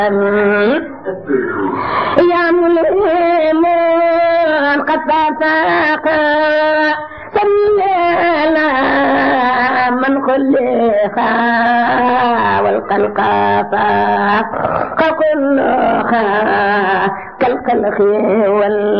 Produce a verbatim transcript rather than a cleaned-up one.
يا ملهم قد فاتك سمينا من خلقها والقلقافة ككلها كالقلق وال